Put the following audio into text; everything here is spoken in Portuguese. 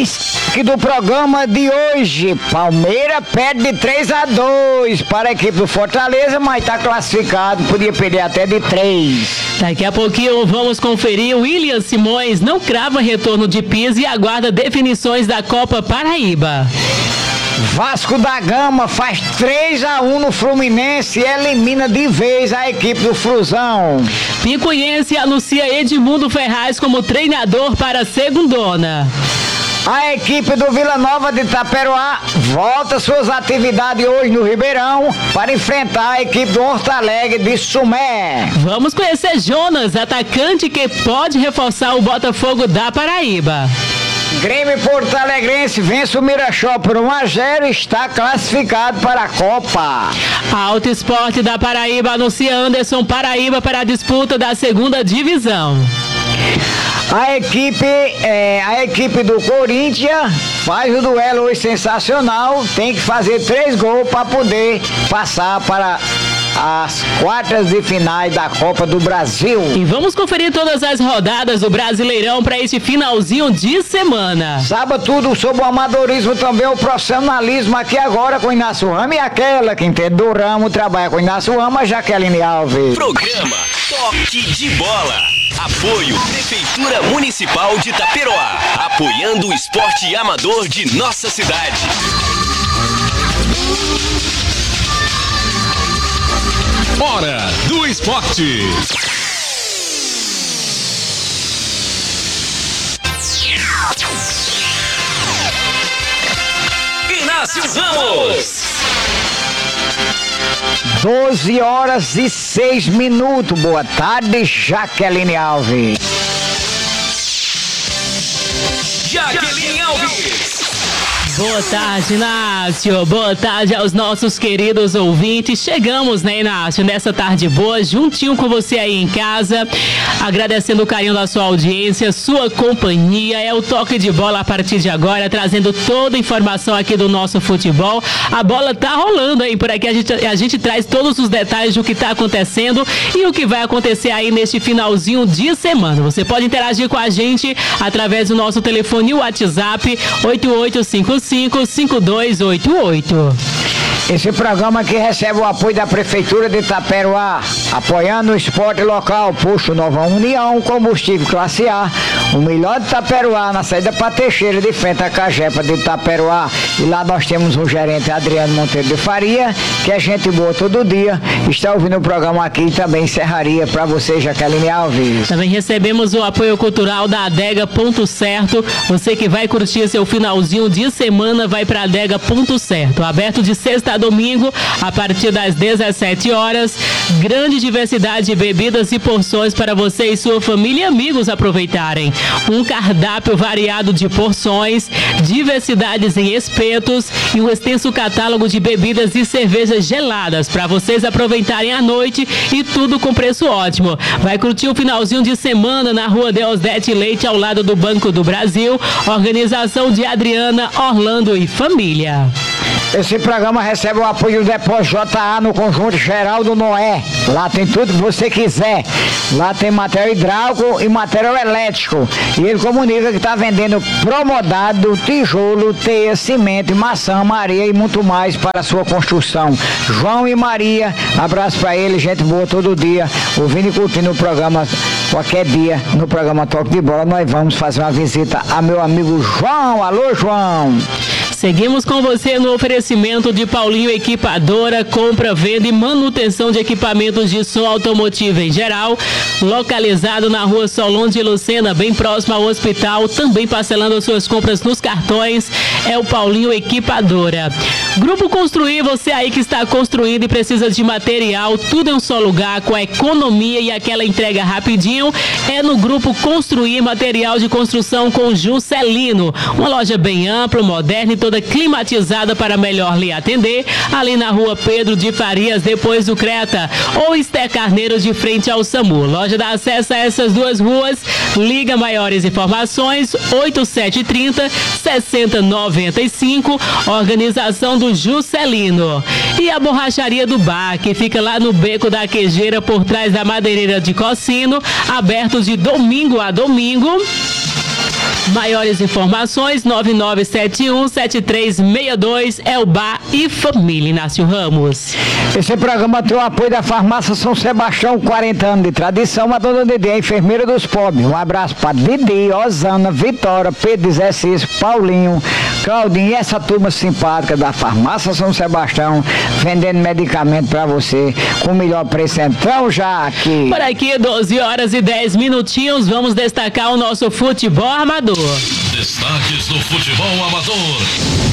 Destaque do programa de hoje: Palmeiras perde de 3-2 para a equipe do Fortaleza, mas está classificado, podia perder até de 3. Daqui a pouquinho vamos conferir. William Simões não crava retorno de Pisa e aguarda definições da Copa Paraíba. Vasco da Gama faz 3-1 no Fluminense e elimina de vez a equipe do Flusão. Picuiense anuncia Edmundo Ferraz como treinador para a segundona. A equipe do Vila Nova de Itaperoá volta suas atividades hoje no Ribeirão para enfrentar a equipe do Horto Alegre de Sumé. Vamos conhecer Jonas, atacante que pode reforçar o Botafogo da Paraíba. Grêmio Porto Alegrense vence o Mirassol por 1-0 e está classificado para a Copa. Alto Esporte da Paraíba anuncia Anderson Paraíba para a disputa da segunda divisão. A equipe do Corinthians faz o duelo hoje sensacional, tem que fazer 3 gols para poder passar para as quartas de finais da Copa do Brasil. E vamos conferir todas as rodadas do Brasileirão para esse finalzinho de semana. Saiba tudo sobre o amadorismo, também o profissionalismo aqui agora com Inácio Ramos, e aquela que entende do ramo trabalha com Inácio Ramos, Jaqueline Alves. Programa Toque de Bola. Apoio Prefeitura Municipal de Itaperoá, apoiando o esporte amador de nossa cidade. Hora do Esporte. Inácio Ramos. 12h06. Boa tarde, Jaqueline Alves. Jaqueline Alves. Boa tarde, Inácio. Boa tarde aos nossos queridos ouvintes. Chegamos, né, Inácio, nessa tarde boa, juntinho com você aí em casa, agradecendo o carinho da sua audiência, sua companhia. É o Toque de Bola a partir de agora, trazendo toda a informação aqui do nosso futebol. A bola tá rolando aí por aqui, a gente traz todos os detalhes do que tá acontecendo e o que vai acontecer aí neste finalzinho de semana. Você pode interagir com a gente através do nosso telefone WhatsApp 8855-5288. Esse programa aqui recebe o apoio da Prefeitura de Itaperoá, apoiando o esporte local. Posto Nova União, combustível classe A, o melhor de Itaperoá, na saída para Teixeira, de frente à Cajepa de Itaperoá. E lá nós temos um gerente, Adriano Monteiro de Faria, que é gente boa todo dia, está ouvindo o programa aqui e também encerraria para você, Jaqueline Alves. Também recebemos o apoio cultural da Adega Ponto Certo. Você que vai curtir seu finalzinho de semana, vai para Adega Ponto Certo, aberto de sexta a domingo, a partir das 17 horas. Grande diversidade de bebidas e porções para você e sua família e amigos aproveitarem. Um cardápio variado de porções, diversidades em espetos e um extenso catálogo de bebidas e cervejas geladas para vocês aproveitarem a noite, e tudo com preço ótimo. Vai curtir o finalzinho de semana na Rua Deusdete Leite, ao lado do Banco do Brasil. Organização de Adriana, Orlando e família. Esse programa recebe o apoio do Depósito JA no Conjunto Geraldo Noé. Lá tem tudo que você quiser. Lá tem material hidráulico e material elétrico. E ele comunica que está vendendo promodado, tijolo, teia, cimento, maçã, areia e muito mais para a sua construção. João e Maria, abraço para ele, gente boa todo dia. Ouvindo e curtindo o programa qualquer dia, no programa Toque de Bola. Nós vamos fazer uma visita a meu amigo João. Alô, João. Seguimos com você no oferecimento de Paulinho Equipadora, compra, venda e manutenção de equipamentos de som automotivo em geral, localizado na Rua Solon de Lucena, bem próximo ao hospital, também parcelando as suas compras nos cartões, é o Paulinho Equipadora. Grupo Construir, você aí que está construindo e precisa de material, tudo em um só lugar, com a economia e aquela entrega rapidinho, é no Grupo Construir, material de construção com Juscelino, uma loja bem ampla, moderna e toda climatizada para melhor lhe atender, ali na Rua Pedro de Farias, depois do Creta, ou Esther Carneiro, de frente ao SAMU. Loja dá acesso a essas duas ruas. Liga maiores informações 8730-6095, organização do Juscelino. E a Borracharia do Bar, que fica lá no Beco da Quejeira, por trás da Madeireira de Cocino, aberto de domingo a domingo, Maiores informações, 9971-7362, é o Bar e Família Inácio Ramos. Esse programa tem o apoio da Farmácia São Sebastião, 40 anos de tradição, a dona Didi, a enfermeira dos pobres. Um abraço para Didi, Osana, Vitória, Pedro Exercício, Paulinho, Claudinho e essa turma simpática da Farmácia São Sebastião, vendendo medicamento para você com o melhor preço. Então já aqui. Por aqui, 12 horas e 10 minutinhos, vamos destacar o nosso futebol amador. Destaques do futebol amador.